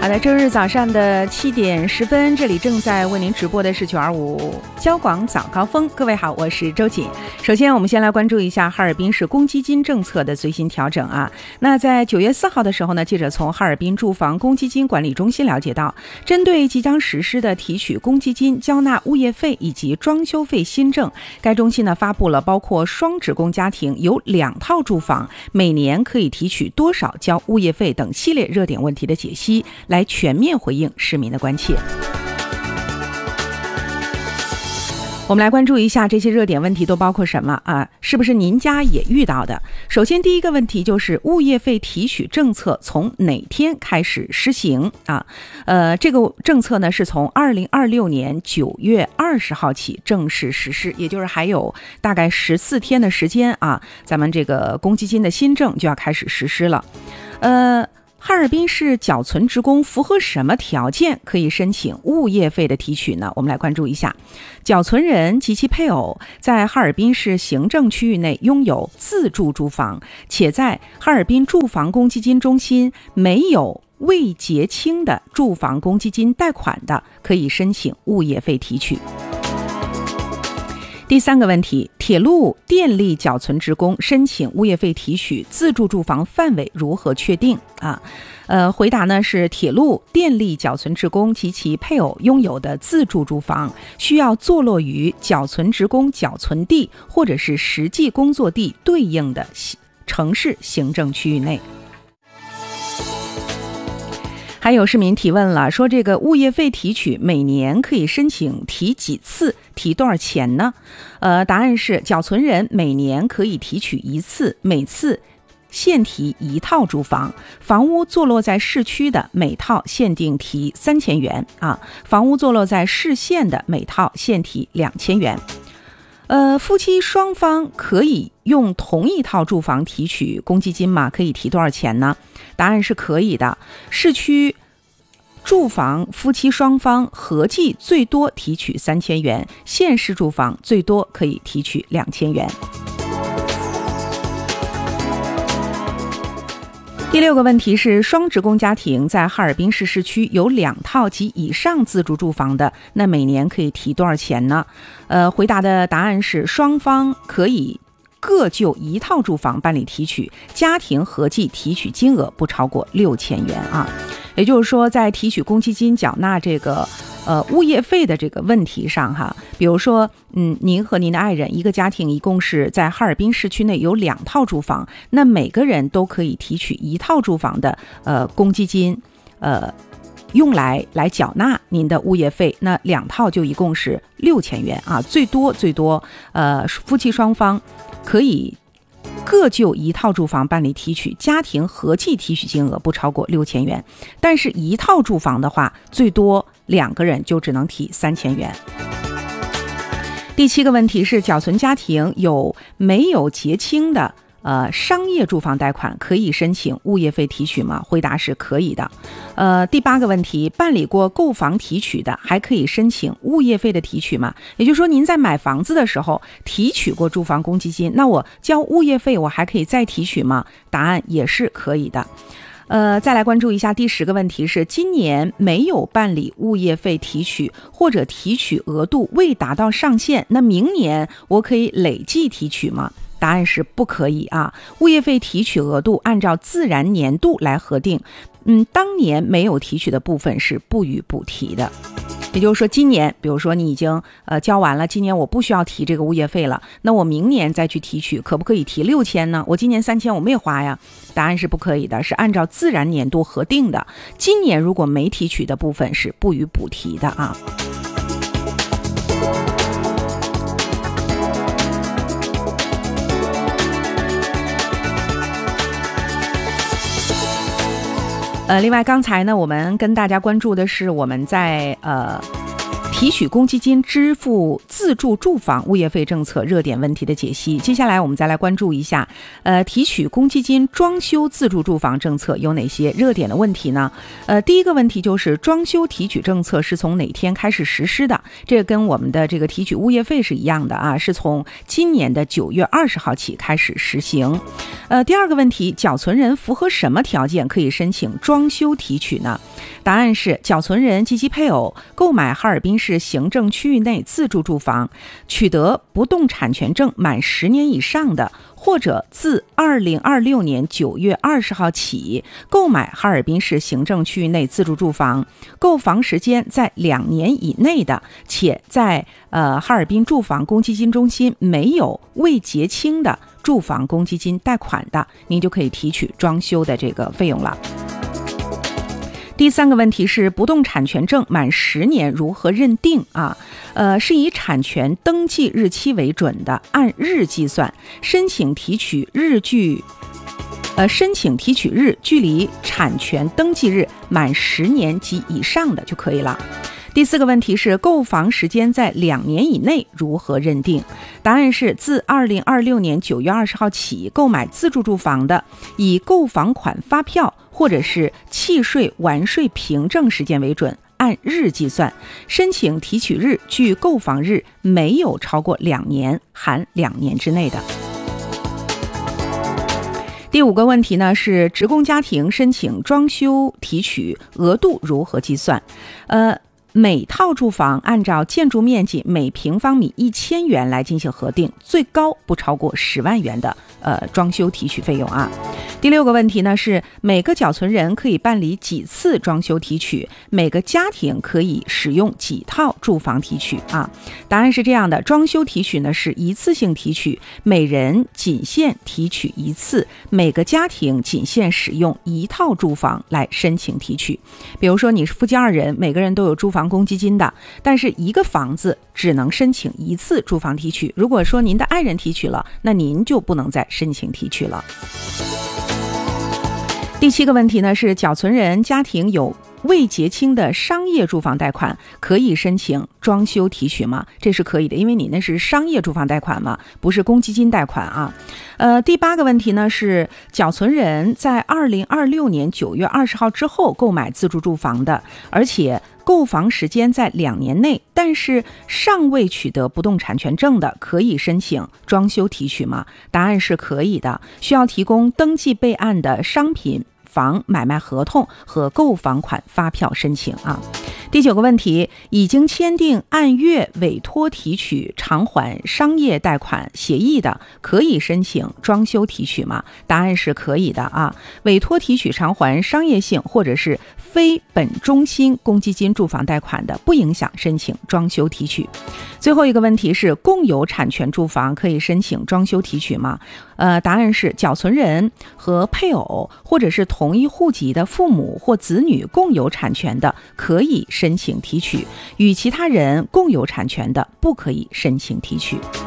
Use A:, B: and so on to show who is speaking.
A: 好的，周日早上的7点10分，这里正在为您直播的是925交广早高峰。各位好，我是周瑾。首先我们先来关注一下哈尔滨市公积金政策的最新调整啊。那在9月4号的时候呢，记者从哈尔滨住房公积金管理中心了解到，针对即将实施的提取公积金、交纳物业费以及装修费新政，该中心呢发布了包括双职工家庭有2套住房每年可以提取多少交物业费等系列热点问题的解析，来全面回应市民的关切。我们来关注一下这些热点问题都包括什么啊？是不是您家也遇到的？首先第一个问题就是物业费提取政策从哪天开始施行啊？这个政策呢是从2026年9月20号起正式实施，也就是还有大概14天的时间啊，咱们这个公积金的新政就要开始实施了。哈尔滨市缴存职工符合什么条件可以申请物业费的提取呢？我们来关注一下，缴存人及其配偶在哈尔滨市行政区域内拥有自住住房，且在哈尔滨住房公积金中心没有未结清的住房公积金贷款的，可以申请物业费提取。第三个问题，铁路电力缴存职工申请物业费提取自住住房范围如何确定啊？回答呢是铁路电力缴存职工及其配偶拥有的自住住房需要坐落于缴存职工缴存地或者是实际工作地对应的城市行政区域内。还有市民提问了，说这个物业费提取每年可以申请提几次，提多少钱呢？答案是缴存人每年可以提取1次，每次限提1套住房，房屋坐落在市区的每套限定提3000元啊，房屋坐落在市县的每套限提2000元。夫妻双方可以用同一套住房提取公积金吗？可以提多少钱呢？答案是可以的。市区住房夫妻双方合计最多提取3000元，县市住房最多可以提取2000元。第6个问题是，双职工家庭在哈尔滨市市区有2套及以上自住住房的，那每年可以提多少钱呢？回答的答案是双方可以各就1套住房办理提取，家庭合计提取金额不超过6000元啊。也就是说，在提取公积金缴纳这个物业费的这个问题上哈，比如说您和您的爱人一个家庭一共是在哈尔滨市区内有2套住房，那每个人都可以提取1套住房的公积金用来缴纳您的物业费，那2套就一共是6000元啊，最多夫妻双方可以各就1套住房办理提取，家庭合计提取金额不超过6000元，但是1套住房的话，最多2个人就只能提3000元。第7个问题是，缴存家庭没有结清的商业住房贷款可以申请物业费提取吗？回答是可以的。第8个问题，办理过购房提取的还可以申请物业费的提取吗？也就是说，您在买房子的时候提取过住房公积金，那我交物业费我还可以再提取吗？答案也是可以的。再来关注一下第10个问题是，今年没有办理物业费提取或者提取额度未达到上限，那明年我可以累计提取吗？答案是不可以啊。物业费提取额度按照自然年度来核定，当年没有提取的部分是不予补提的。也就是说，今年比如说你已经交完了，今年我不需要提这个物业费了，那我明年再去提取，可不可以提6000呢？我今年3000我没花呀。答案是不可以的，是按照自然年度核定的，今年如果没提取的部分是不予补提的啊。另外刚才呢，我们跟大家关注的是我们在提取公积金支付自住住房物业费政策热点问题的解析。接下来我们再来关注一下，提取公积金装修自住住房政策有哪些热点的问题呢？第一个问题就是装修提取政策是从哪天开始实施的？这个跟我们的这个提取物业费是一样的啊，是从今年的9月20号起开始实行。第二个问题，缴存人符合什么条件可以申请装修提取呢？答案是缴存人及其配偶购买哈尔滨市行政区域内自住住房，取得不动产权证满10年以上的，或者自2026年9月20号起购买哈尔滨市行政区域内自住住房，购房时间在2年以内的，且在哈尔滨住房公积金中心没有未结清的住房公积金贷款的，您就可以提取装修的这个费用了。第三个问题是不动产权证满10年如何认定啊？是以产权登记日期为准的，按日计算，申请提取日距离产权登记日满10年及以上的就可以了。第四个问题是购房时间在2年以内如何认定？答案是自2026年9月20号起购买自住住房的，以购房款发票或者是契税完税凭证时间为准，按日计算，申请提取日距购房日没有超过2年，含2年之内的。第五个问题呢是职工家庭申请装修提取额度如何计算？每套住房按照建筑面积每平方米1000元来进行核定，最高不超过10万元的装修提取费用啊。第六个问题呢是每个缴存人可以办理几次装修提取，每个家庭可以使用几套住房提取啊？答案是这样的，装修提取呢是一次性提取，每人仅限提取1次，每个家庭仅限使用1套住房来申请提取。比如说你是夫妻2人，每个人都有住房公积金的，但是一个房子只能申请1次住房提取，如果说您的爱人提取了，那您就不能再申请提取了。第7个问题呢是缴存人家庭有未结清的商业住房贷款，可以申请装修提取吗？这是可以的，因为你那是商业住房贷款嘛，不是公积金贷款啊。第8个问题呢是缴存人在2026年9月20号之后购买自住住房的，而且购房时间在2年内，但是尚未取得不动产权证的，可以申请装修提取吗？答案是可以的，需要提供登记备案的商品房买卖合同和购房款发票申请啊。第9个问题，已经签订按月委托提取偿还商业贷款协议的，可以申请装修提取吗？答案是可以的啊。委托提取偿还商业性或者是非本中心公积金住房贷款的，不影响申请装修提取。最后一个问题是共有产权住房可以申请装修提取吗？答案是缴存人和配偶或者是同一户籍的父母或子女共有产权的，可以申请提取，与其他人共有产权的不可以申请提取。